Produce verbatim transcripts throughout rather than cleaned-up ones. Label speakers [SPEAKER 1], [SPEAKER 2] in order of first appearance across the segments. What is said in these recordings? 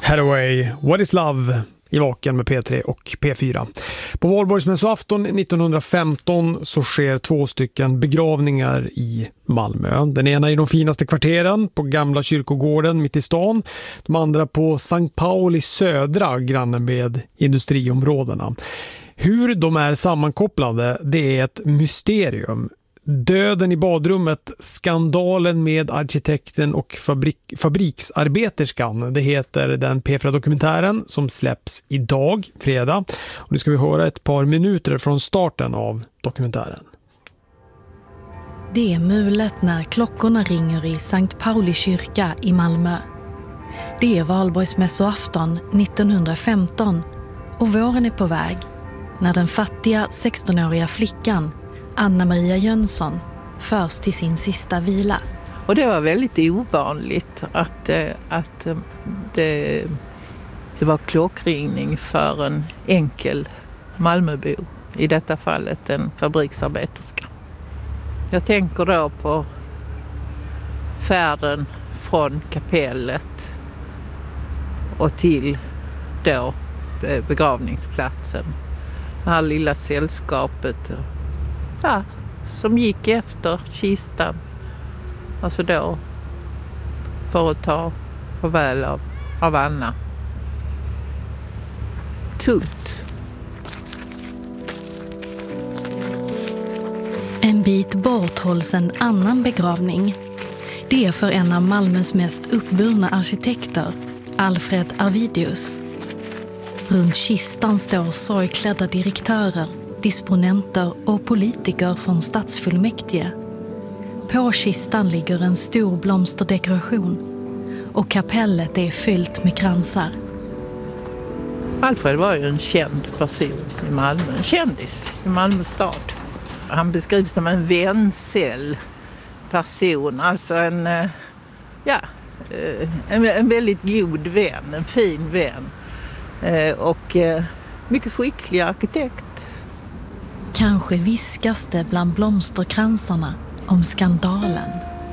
[SPEAKER 1] Hathaway, What is Love i Vaken med P tre och P fyra. På valborgsmässoafton nittonhundrafemton så sker två stycken begravningar i Malmö. Den ena i de finaste kvarteren på Gamla kyrkogården mitt i stan. De andra på Sankt Pauli södra, granne med industriområdena. Hur de är sammankopplade, det är ett mysterium. Döden i badrummet, skandalen med arkitekten och fabrik- fabriksarbeterskan. Det heter den P fyra-dokumentären som släpps idag, fredag. Och nu ska vi höra ett par minuter från starten av dokumentären.
[SPEAKER 2] Det är mulet när klockorna ringer i Sankt Pauli kyrka i Malmö. Det är valborgsmässoafton nittonhundrafemton och våren är på väg när den fattiga sextonåriga flickan Anna-Maria Jönsson förs till sin sista vila.
[SPEAKER 3] Och det var väldigt ovanligt att, att det, det var klockringning för en enkel Malmöbo. I detta fallet en fabriksarbeterska. Jag tänker då på färden från kapellet och till då begravningsplatsen. Det här lilla sällskapet, ja, som gick efter kistan. Alltså då för att ta farväl av, av Anna. Tungt.
[SPEAKER 2] En bit bort hålls en annan begravning. Det är för en av Malmös mest uppburna arkitekter, Alfred Arvidius. Runt kistan står sorgklädda direktörer, disponenter och politiker från stadsfullmäktige. På kistan ligger en stor blomsterdekoration och kapellet är fyllt med kransar.
[SPEAKER 3] Alfred var ju en känd person i Malmö, en kändis i Malmö stad. Han beskrivs som en vänsel person, alltså en, ja, en, en väldigt god vän, en fin vän och mycket skicklig arkitekt.
[SPEAKER 2] Kanske viskas det bland blomsterkransarna om skandalen.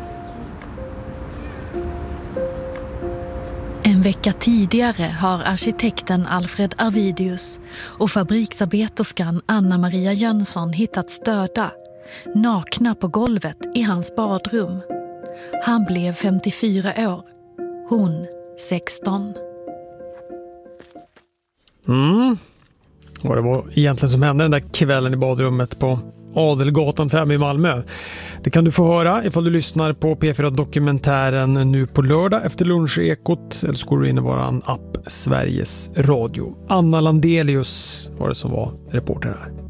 [SPEAKER 2] En vecka tidigare har arkitekten Alfred Arvidius och fabriksarbeterskan Anna-Maria Jönsson hittats döda, nakna på golvet i hans badrum. Han blev femtiofyra år, hon sexton.
[SPEAKER 1] Mm. Och det var egentligen som hände den där kvällen i badrummet på Adelgatan fem i Malmö. Det kan du få höra ifall du lyssnar på P fyra-dokumentären nu på lördag efter lunchekot, eller så går du in i våran app Sveriges Radio. Anna Landelius var det som var reporter här.